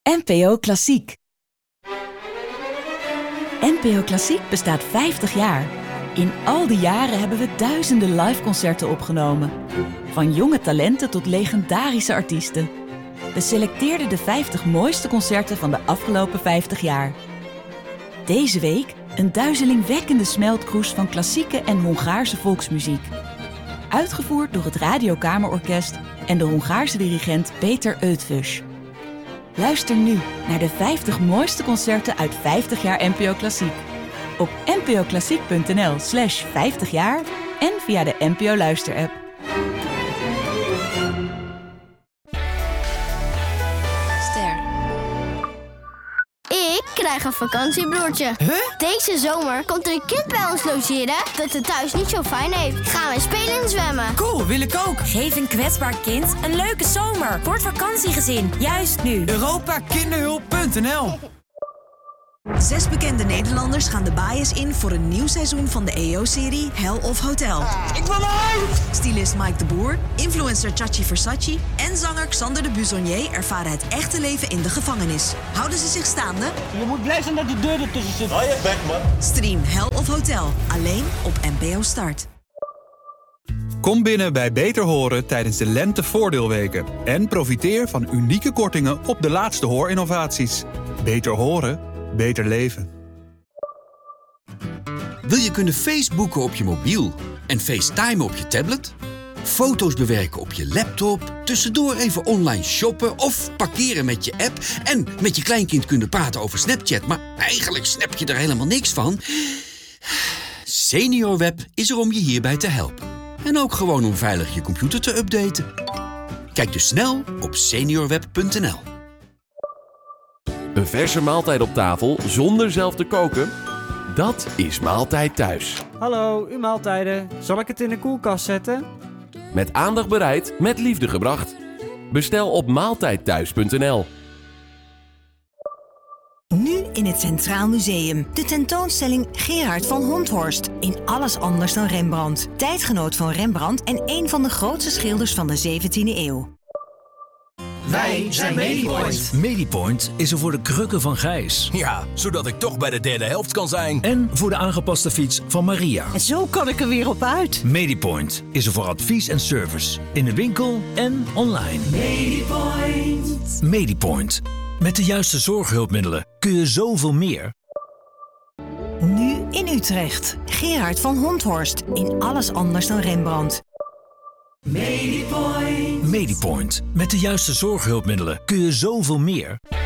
NPO Klassiek. NPO Klassiek bestaat 50 jaar. In al die jaren hebben we duizenden liveconcerten opgenomen. Van jonge talenten tot legendarische artiesten. We selecteerden de 50 mooiste concerten van de afgelopen 50 jaar. Deze week een duizelingwekkende smeltkroes van klassieke en Hongaarse volksmuziek. Uitgevoerd door het Radiokamerorkest en de Hongaarse dirigent Péter Eötvös. Luister nu naar de 50 mooiste concerten uit 50 jaar NPO Klassiek. Op npoklassiek.nl/50 jaar en via de NPO Luister-app. Ik krijg een vakantiebroertje. Huh? Deze zomer komt er een kind bij ons logeren dat het thuis niet zo fijn heeft. Gaan wij spelen en zwemmen. Cool, wil ik ook. Geef een kwetsbaar kind een leuke zomer voor het vakantiegezin. Juist nu. Europakinderhulp.nl 6 bekende Nederlanders gaan de bias in voor een nieuw seizoen van de EO-serie Hell of Hotel. Ik wil uit! Stylist Mike de Boer, influencer Chachi Versace en zanger Xander de Buzonier ervaren het echte leven in de gevangenis. Houden ze zich staande? Je moet blij zijn dat die deur ertussen zit. Hou je bek, man. Stream Hell of Hotel, alleen op NPO Start. Kom binnen bij Beter Horen tijdens de lentevoordeelweken en profiteer van unieke kortingen op de laatste hoorinnovaties. Beter horen, beter leven. Wil je kunnen Facebooken op je mobiel en FaceTime op je tablet? Foto's bewerken op je laptop, tussendoor even online shoppen of parkeren met je app en met je kleinkind kunnen praten over Snapchat, maar eigenlijk snap je er helemaal niks van? SeniorWeb is er om je hierbij te helpen. En ook gewoon om veilig je computer te updaten. Kijk dus snel op seniorweb.nl. Een verse maaltijd op tafel zonder zelf te koken? Dat is Maaltijd Thuis. Hallo, uw maaltijden. Zal ik het in de koelkast zetten? Met aandacht bereid, met liefde gebracht. Bestel op maaltijdthuis.nl. Nu in het Centraal Museum. De tentoonstelling Gerard van Honthorst. In alles anders dan Rembrandt. Tijdgenoot van Rembrandt en een van de grootste schilders van de 17e eeuw. Wij zijn Medipoint. Medipoint is er voor de krukken van Gijs. Ja, zodat ik toch bij de derde helft kan zijn. En voor de aangepaste fiets van Maria. En zo kan ik er weer op uit. Medipoint is er voor advies en service. In de winkel en online. Medipoint. Medipoint. Met de juiste zorghulpmiddelen kun je zoveel meer. Nu in Utrecht. Gerard van Honthorst. In alles anders dan Rembrandt. Medipoint. Medipoint. Met de juiste zorghulpmiddelen kun je zoveel meer.